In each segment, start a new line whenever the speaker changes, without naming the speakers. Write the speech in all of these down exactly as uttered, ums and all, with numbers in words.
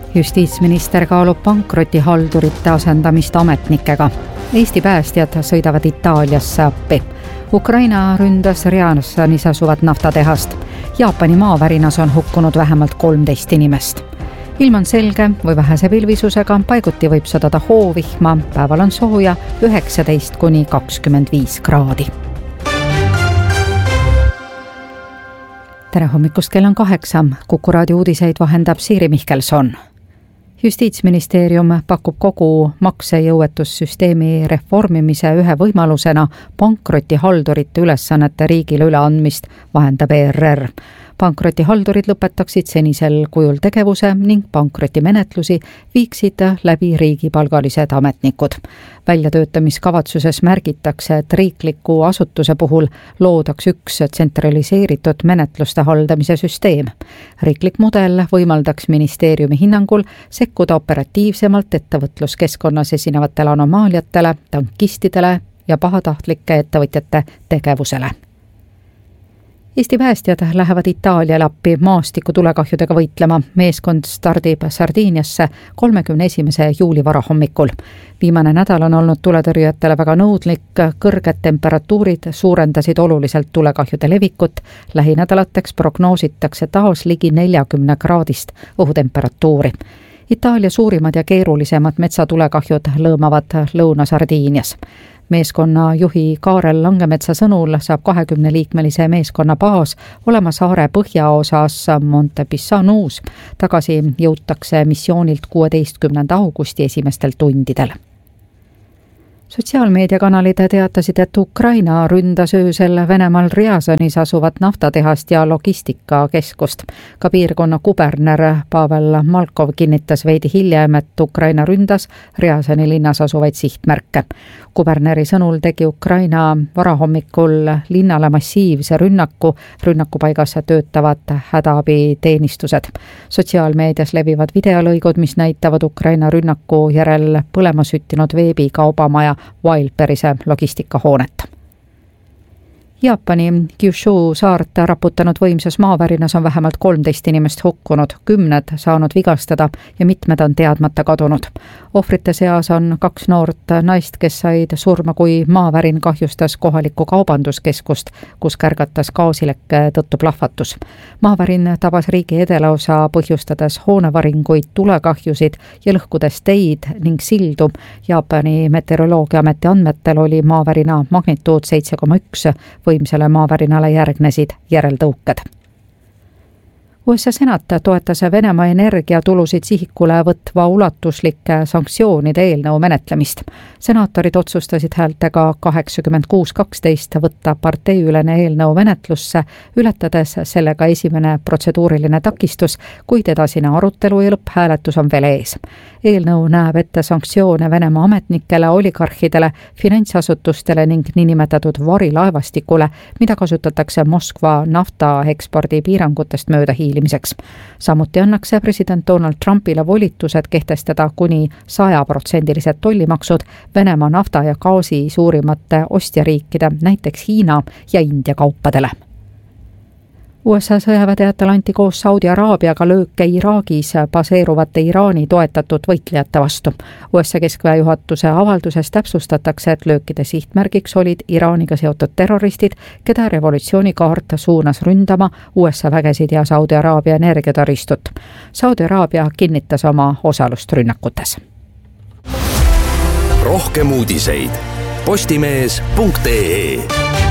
Justiitsminister kaalub pankrotihaldurite asendamist ametnikega. Eesti päästjad sõidavad Itaaliasse appi. Ukraina ründas Rjasanis asuvat naftatehast. Jaapani maavärinas on hukkunud vähemalt kolmteist inimest. Ilm on selge või vähese pilvisusega, paiguti võib sadada hoovihma, päeval on sooja üheksateist kuni kakskümmend viis kraadi. Tere hommikust, kell on kaheksa. Kuku raadio uudiseid vahendab Siiri Mihkelson. Justiitsministeerium pakub kogu maksejõuetussüsteemi reformimise ühe võimalusena pankrotihaldurite ülesannete riigile üleandmist, vahendab E R R. Pankrotihaldurid lõpetaksid senisel kujul tegevuse ning pankrotimenetlusi viiksid läbi riigipalgalised ametnikud. Väljatöötamiskavatsuses märgitakse, et riikliku asutuse puhul loodaks üks tsentraliseeritud menetluste haldamise süsteem. Riiklik mudel võimaldaks ministeeriumi hinnangul sekkuda operatiivsemalt ettevõtluskeskkonnas esinevatele anomaaliatele, tankistidele ja pahatahtlike ettevõtjate tegevusele. Eesti päästjad lähevad Itaaliale appi maastiku tulekahjudega võitlema. Meeskond stardib Sardiiniasse kolmekümne esimese juuli varahommikul. Viimane nädal on olnud tuletõrjujatele väga nõudlik, kõrged temperatuurid suurendasid oluliselt tulekahjude levikut. Lähinädalateks prognoositakse taas ligi neljakümne kraadist õhutemperatuuri. Itaalia suurimad ja keerulisemad metsatulekahjud lõõmavad Lõuna-Sardiinias. Meeskonna juhi Kaarel Langemetsa sõnul saab kahekümne liikmelise meeskonna baas olema saare põhjaosas Montepassanus. Tagasi jõutakse missioonilt kuueteistkümnenda augusti esimestel tundidel. Sotsiaalmeediakanalid teatasid, et Ukraina ründas öösel Venemaal Rjasanis asuvat naftatehast ja logistikakeskust. Ka piirkonna kuberner Pavel Malkov kinnitas veidi hiljem, et Ukraina ründas Rjasani linnas asuvaid sihtmärke. Kuberneri sõnul tegi Ukraina varahommikul linnale massiivse rünnaku, rünnakupaigas töötavad hädaabiteenistused. Sotsiaalmeedias levivad videolõigud, mis näitavad Ukraina rünnaku järel põlema süttinud veebikaubamaja Wildberry'se logistikahoonet. Jaapani Kyushu saart raputanud võimsas maavärinas on vähemalt kolmteist inimest hukkunud, kümned saanud vigastada ja mitmed on teadmata kadunud. Ohvrite seas on kaks noort naist, kes said surma, kui maavärin kahjustas kohalikku kaubanduskeskust, kus kärgatas gaasilekke tõttu plahvatus. Maavärin tabas riigi edelaosa, põhjustades hoonevaringuid, tulekahjusid ja lõhkudes teid ning sildu. Jaapani meteoroloogiaameti andmetel oli maavärina magnituud seitse koma üks, võimsale maavärinale järgnesid järeltõuked. U S A senat toetas Venemaa energiatulusid sihikule võtva ulatuslike sanktsioonide eelnõu menetlemist. Senaatorid otsustasid häältega kaheksakümmend kuus kaksteist võtta parteiülene eelnõu menetlusse, ületades sellega esimene protseduuriline takistus, kuid edasine arutelu ja lõpphääletus on veel ees. Eelnõu näeb ette sanktsioone Venemaa ametnikele, oligarhidele, finantsasutustele ning niinimetatud varilaevastikule, mida kasutatakse Moskva nafta ekspordi piirangutest mööda hiilimiseks. Samuti annaks president Donald Trumpile volitused kehtestada kuni sajaprotsendilised tollimaksud Venemaa nafta ja gaasi suurimate ostjariikide, näiteks Hiina ja India kaupadele. U S A sõjaväeteatel anti koos Saudi Araabiaga lööke Iraagis baseeruvate Iraani toetatud võitlejate vastu. U S A keskväe juhatuse avalduses täpsustatakse, et löökide sihtmärgiks olid Iraaniga seotud terroristid, keda revolutsioonikaart suunas ründama U S A vägesid ja Saudi Araabia energiataristut. Saudi Araabia kinnitas oma osalust rünnakutes.
Rohkem uudiseid postimees punkt ee.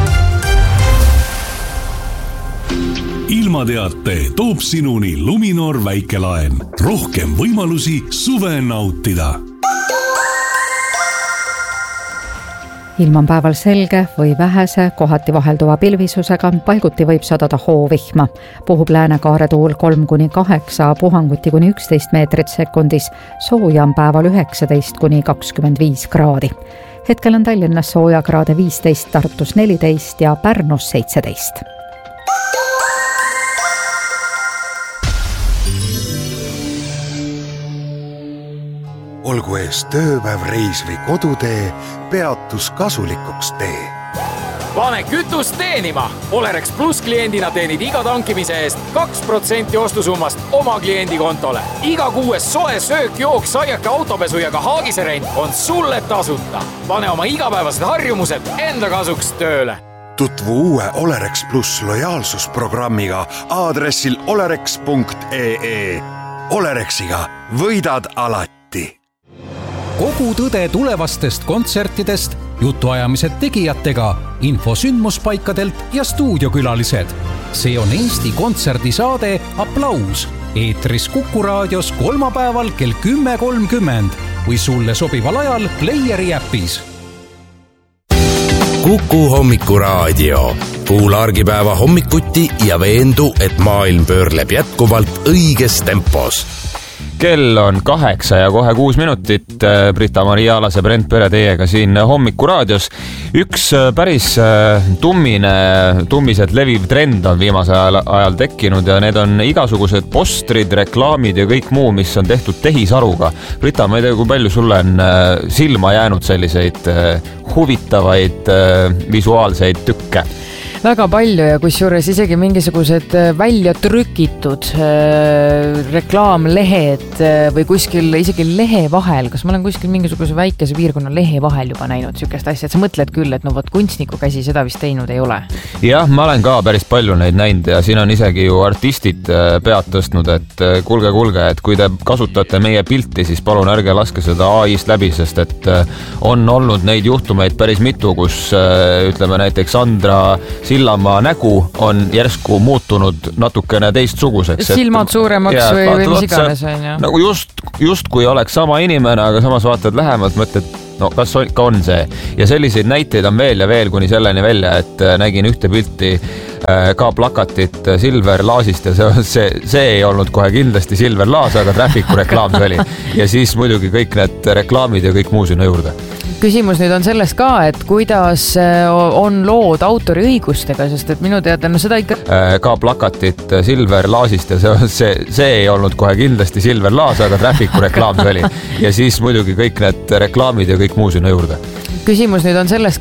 Ilmateate toob sinuni Luminor väikelaen. Rohkem võimalusi suve nautida.
Ilm on päeval selge või vähese, kohati vahelduva pilvisusega, paiguti võib sadada hoovihma. Puhub läänekaare tuul kolm kuni kaheksa, puhanguti kuni üksteist meetrit sekundis, sooja on päeval üheksateist kuni kakskümmend viis kraadi. Hetkel on Tallinnas sooja kraade viisteist, Tartus neliteist ja Pärnus seitseteist.
Olgu ees tööpäev, reis või kodutee, peatus kasulikuks tee.
Pane kütust teenima. Olerex Plus kliendina teenid iga tankimise eest kaks protsenti ostusummast oma kliendi kontole. Iga kuues soe söök, jook, saiake, autopesu ja ka haagiserent on sulle tasuta. Pane oma igapäevased harjumused enda kasuks tööle.
Tutvu uue Olerex Plus lojaalsusprogrammiga aadressil olerex punkt ee. Olerexiga võidad alati.
Kogu tõde tulevastest kontsertidest, jutuajamised tegijatega, info sündmuspaikadelt ja stuudiokülalised. See on Eesti kontserdisaade Applaus. Eetris Kuku raadios kolmapäeval kell kümme kolmkümmend või sulle sobival ajal Playeri äpis.
Kuku hommikuraadio. Kuula argipäeva hommikuti ja veendu, et maailm pöörleb jätkuvalt õiges tempos.
Kell on kaheksa ja kohe kuus minutit. Brita-Maria Alas ja Brent Pere teiega siin hommikuraadios. Üks päris tummine, tummised leviv trend on viimase ajal, ajal tekkinud ja need on igasugused postrid, reklaamid ja kõik muu, mis on tehtud tehisaruga. Brita, ma ei tea, kui palju sulle on silma jäänud selliseid huvitavaid visuaalseid tükke?
Väga palju ja kusjuures isegi mingisugused välja trükitud äh, reklaamlehed äh, või kuskil isegi lehe vahel, kas ma olen kuskil mingisuguse väikese piirkonna lehe vahel juba näinud sükest asja, et sa mõtled küll, et no võt kunstniku käsi seda vist teinud ei ole.
Jah, ma olen ka päris palju neid näinud ja siin on isegi ju artistid pead tõstnud, et kulge, kulge, et kui te kasutate meie pilti, siis palun ärge laske seda A I-st läbi, sest et on olnud neid juhtumeid päris mitu, kus ütleme näiteks Sandra Sillamaa nägu on järsku muutunud natukene teistsuguseks.
Silmad suuremaks ja, või, või mis iganes on, ja.
Nagu just, just kui oleks sama inimene, aga samas vaatad lähemalt, mõtled, no kas on, ka on see. Ja selliseid näiteid on veel ja veel kuni selleni välja, et nägin ühte pilti ka plakatit Silver Laasist ja see, see, see ei olnud kohe kindlasti Silver Laas, aga Trafficu reklaam see oli. Ja siis muidugi kõik need reklaamid ja kõik muu sinna juurde.
Küsimus nüüd on selles ka, et kuidas on lood autoriõigustega, sest et minu teada, no seda ikka...
Ka plakatit Silver Laasist ja see, see, see ei olnud kohe kindlasti Silver Laas, aga Trafficu reklaam see oli. Ja siis muidugi kõik need reklaamid ja kõik muu sinna juurde.
Küsimus nüüd on selles